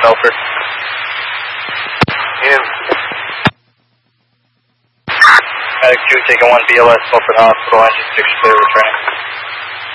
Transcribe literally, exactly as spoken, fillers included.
Milford. And Medic two, taking one B L S, Milford Hospital, engine six clear, returning.